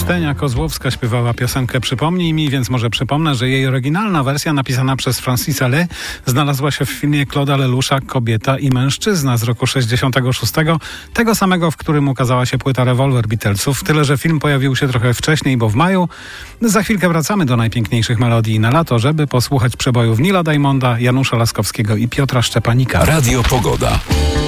Stenia Kozłowska śpiewała piosenkę Przypomnij mi, więc może przypomnę, że jej oryginalna wersja napisana przez Francisa Le znalazła się w filmie Claude'a Lelloucha Kobieta i mężczyzna z roku 66, tego samego, w którym ukazała się płyta Rewolwer Beatlesów. Tyle, że film pojawił się trochę wcześniej, bo w maju. Za chwilkę wracamy do najpiękniejszych melodii na lato, żeby posłuchać przebojów Nila Diamonda, Janusza Laskowskiego i Piotra Szczepanika. Radio Pogoda.